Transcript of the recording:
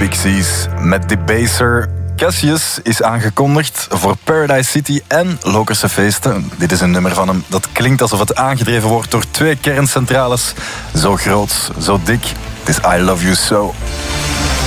Pixies met Debaser. Cassius is aangekondigd voor Paradise City en Lokerse feesten. Dit is een nummer van hem dat klinkt alsof het aangedreven wordt door 2 kerncentrales. Zo groot, zo dik. Het is I Love You So.